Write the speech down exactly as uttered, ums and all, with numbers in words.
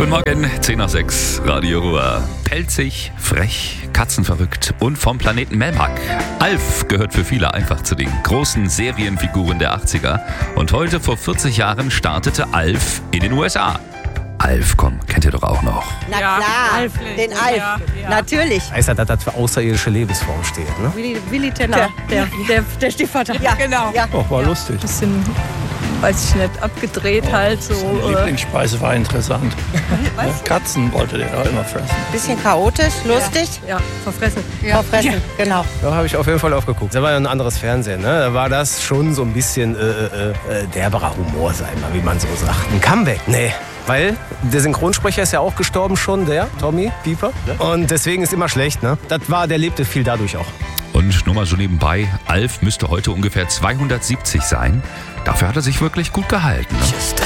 Guten Morgen, zehn nach sechs, Radio Ruhr. Pelzig, frech, katzenverrückt und vom Planeten Melmac. Alf gehört für viele einfach zu den großen Serienfiguren der achtziger. Und heute vor vierzig Jahren startete Alf in den U S A. Alf, komm, kennt ihr doch auch noch. Na Ja, klar, Alf. den Alf, Ja, ja. natürlich. Heißt ja, dass das für außerirdische Lebensform steht, ne? Willi, Willi Tenner, der, der, der Stiefvater. Ja, genau. Ja. Oh, war lustig. Bisschen, weiß ich nicht, abgedreht halt so. Seine Äh, Lieblingsspeise war interessant. Ja, Katzen wollte der da immer fressen. Bisschen chaotisch, lustig, ja, verfressen. verfressen, genau. Da habe ich auf jeden Fall aufgeguckt. Da war ja ein anderes Fernsehen, ne? Da war das schon so ein bisschen äh, äh, äh, derberer Humor, sag ich mal, wie man so sagt. Ein Comeback? Nee. Weil der Synchronsprecher ist ja auch gestorben schon, der Tommy Pieper. Und deswegen ist immer schlecht, ne? Das war, der lebte viel dadurch auch. Und nur mal so nebenbei, Alf müsste heute ungefähr zweihundertsiebzig sein. Dafür hat er sich wirklich gut gehalten. Ne?